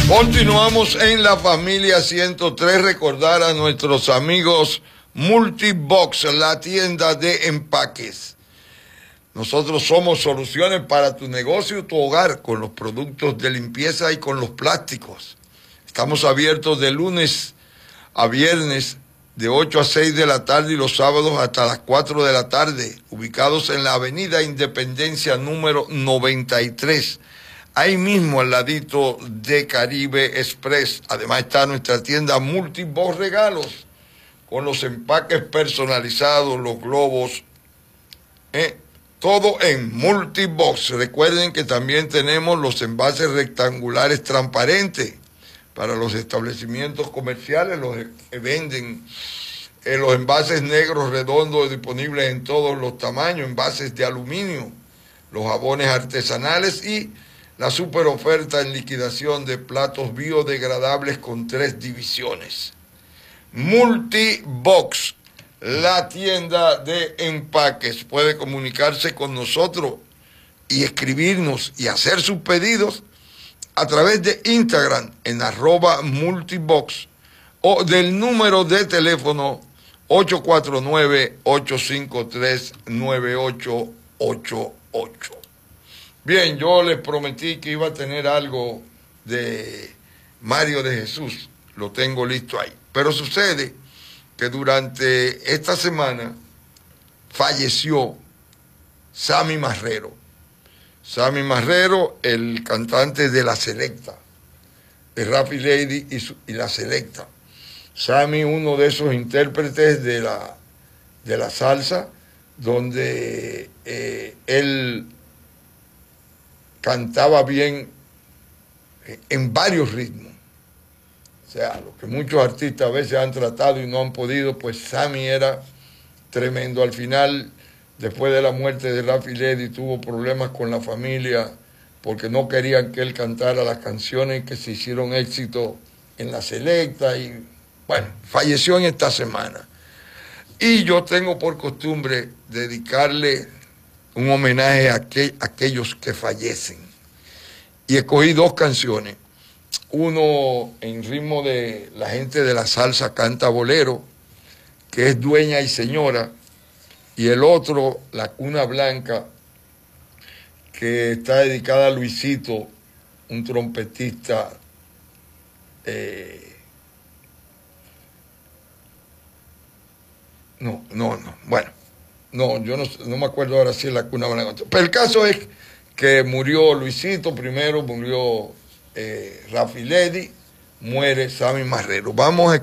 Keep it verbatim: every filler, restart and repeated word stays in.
Continuamos en la familia ciento tres. Recordar a nuestros amigos Multibox, la tienda de empaques. Nosotros somos soluciones para tu negocio y tu hogar con los productos de limpieza y con los plásticos. Estamos abiertos de lunes a viernes de ocho a seis de la tarde y los sábados hasta las cuatro de la tarde, ubicados en la avenida Independencia número noventa y tres. Ahí mismo al ladito de Caribe Express. Además está nuestra tienda Multibox Regalos, con los empaques personalizados, los globos, ¿eh? Todo en Multibox. Recuerden que también tenemos los envases rectangulares transparentes para los establecimientos comerciales, los que venden eh, los envases negros redondos disponibles en todos los tamaños, envases de aluminio, los jabones artesanales y la super oferta en liquidación de platos biodegradables con tres divisiones. Multibox, la tienda de empaques. Puede comunicarse con nosotros y escribirnos y hacer sus pedidos a través de Instagram en arroba multibox o del número de teléfono ocho cuatro nueve, ocho cinco tres, nueve ocho ocho ocho. Bien, yo les prometí que iba a tener algo de Mario de Jesús. Lo tengo listo ahí. Pero sucede que durante esta semana falleció Sammy Marrero. Sammy Marrero, el cantante de La Selecta, de Rafi Lady y, su, y La Selecta. Sammy, uno de esos intérpretes de la, de la salsa, donde eh, él cantaba bien eh, en varios ritmos. O sea, lo que muchos artistas a veces han tratado y no han podido, pues Sammy era tremendo. Al final, después de la muerte de Rafi Lady, tuvo problemas con la familia porque no querían que él cantara las canciones que se hicieron éxito en La Selecta y, bueno, falleció en esta semana. Y yo tengo por costumbre dedicarle un homenaje a, aquel, a aquellos que fallecen. Y escogí dos canciones. Uno en ritmo de la gente de la salsa canta bolero, que es Dueña y Señora, y el otro, La Cuna Blanca, que está dedicada a Luisito, un trompetista eh, no, no, no, bueno, no, yo no, no me acuerdo ahora si es La Cuna Blanca, pero el caso es que murió Luisito primero, murió eh, Rafi Lady, muere Sammy Marrero. Vamos a